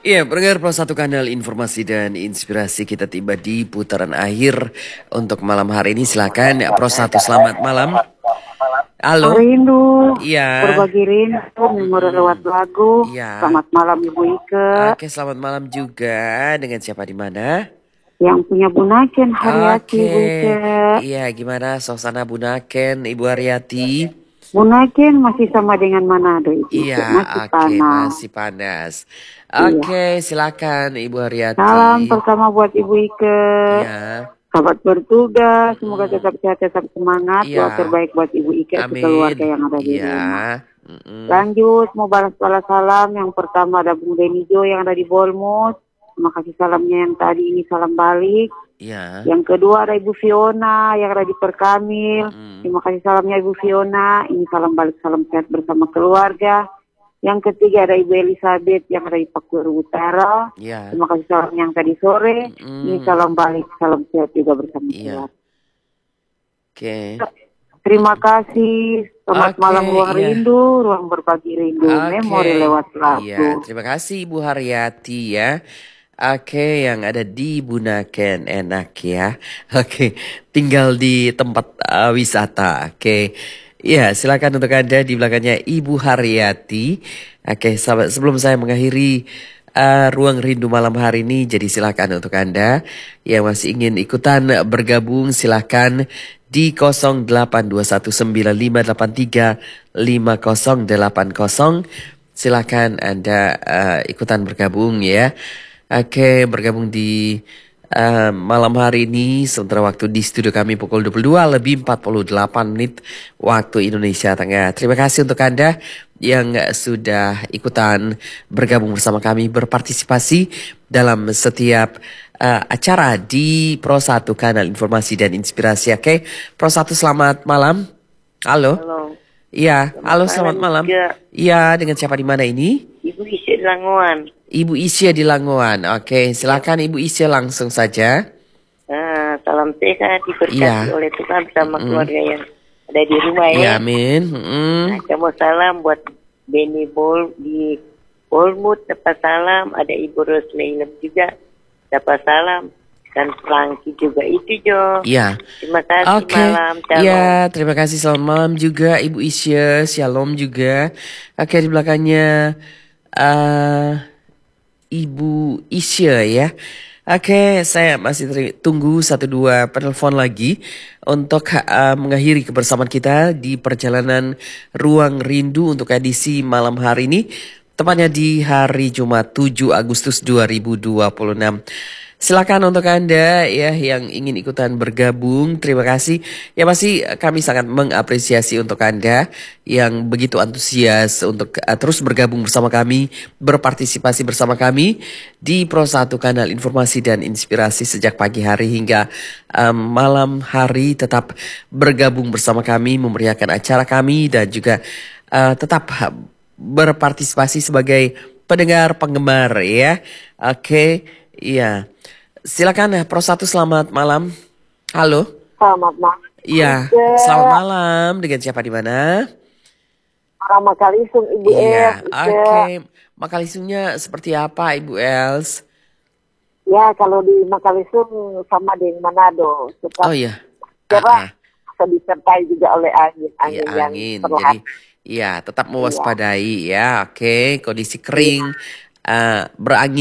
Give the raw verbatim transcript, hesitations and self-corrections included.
Iya, pendengar Pro Satu Kanal Informasi dan Inspirasi, kita tiba di putaran akhir untuk malam hari ini. Silakan Pro Satu, selamat malam. Halo. Rindu, Iya. berbagi rindu, memori Mm-mm. lewat lagu. Iya. Selamat malam Ibu Ike. Oke, selamat malam juga. Dengan siapa di mana? Yang punya Bunaken Haryati Oke. Ibu Ike. Iya, gimana suasana Bunaken, Ibu Aryati? Bunaken masih sama dengan Manado Ibu Ike, Iya, masih oke, panas. masih panas. Iya. Oke, silakan Ibu Salam Aryati. pertama buat Ibu Ike. Iya. Sahabat bertugas, semoga Mm-mm. tetap sehat, tetap semangat. Doa Iya. terbaik buat Ibu Ike dan keluarga Amin. yang ada di Iya. rumah. Mm-mm. Lanjut, mau balas-balas salam. Yang pertama ada Bung Benijo yang ada di Bolmut. Terima kasih salamnya yang tadi, ini salam balik. Iya. Yang kedua ada Ibu Fiona yang ada di Perkamil. Mm-mm. Terima kasih salamnya Ibu Fiona. Ini salam balik, salam sehat bersama keluarga. Yang ketiga ada Ibu Elizabeth yang ada di Pakur Utara. Iya. Terima kasih salam yang tadi sore. Mm-mm. Ini salam balik, salam sehat juga bersama Iya. keluarga. Oke. Terima kasih. Selamat Oke, malam ruang iya. rindu, ruang berbagi rindu, memori Oke. lewat Iya, lagu. terima kasih Ibu Haryati ya. Oke, yang ada di Bunaken enak ya. Oke, tinggal di tempat uh, wisata. Oke. Ya, silakan untuk Anda di belakangnya Ibu Haryati. Oke, sahabat, sebelum saya mengakhiri uh, ruang rindu malam hari ini, jadi silakan untuk Anda yang masih ingin ikutan bergabung, silakan di nol delapan dua satu sembilan lima delapan tiga lima nol delapan nol. Silakan Anda uh, ikutan bergabung ya. Oke, bergabung di uh, malam hari ini. Sementara waktu di studio kami pukul dua puluh dua lebih empat puluh delapan menit waktu Indonesia Tengah. Terima kasih untuk Anda yang sudah ikutan bergabung bersama kami, berpartisipasi dalam setiap uh, acara di Pro Satu Kanal Informasi dan Inspirasi. Oke, Pro Satu, selamat malam. Halo. Halo. Iya, Selamat halo, malam selamat malam. juga. Iya, dengan siapa di mana ini? Ibu Isyik Languan. Ibu Isya di Langoan. Oke, silakan Ibu Isya langsung saja. Nah, salam sehat diberkati Iya. oleh Tuhan bersama Mm-mm. keluarga yang ada di rumah Iya, ya. amin. Mm-mm. Nah, saya mau salam buat Benny Bol di Bolmut, dapat salam. Ada Ibu Roslainem juga, dapat salam. Dan Franky juga itu Jo. Iya. Terima kasih Oke. malam. Shalom. Iya, terima kasih, selamat malam juga Ibu Isya. Shalom juga. Oke, di belakangnya eh Ibu Isya ya. Oke, saya masih teri- tunggu satu dua penelpon lagi untuk uh, mengakhiri kebersamaan kita di perjalanan Ruang Rindu untuk edisi malam hari ini. Tepatnya di hari Jumat tujuh Agustus dua ribu dua puluh enam. Silakan untuk Anda ya yang ingin ikutan bergabung. Terima kasih. Ya pasti kami sangat mengapresiasi untuk Anda yang begitu antusias untuk uh, terus bergabung bersama kami, berpartisipasi bersama kami di Pro Satu Kanal Informasi dan Inspirasi sejak pagi hari hingga um, malam hari, tetap bergabung bersama kami, memeriahkan acara kami dan juga uh, tetap berpartisipasi sebagai pendengar penggemar ya. Oke, iya. Silakan ya, Pro Satu, selamat malam. Halo. Selamat malam. Iya, selamat malam. Dengan siapa di mana? Rama Kalisung Ibu Iya, Els. oke. Makalisungnya seperti apa Ibu Els? Ya, kalau di Makalisung sama dengan Manado. Suka Oh iya. cerah, Ah, ah. disertai juga oleh angin. Iya, Angin yang angin. perlahan. Jadi, iya, tetap Iya. mewaspadai ya. Oke, kondisi kering, uh, berangin.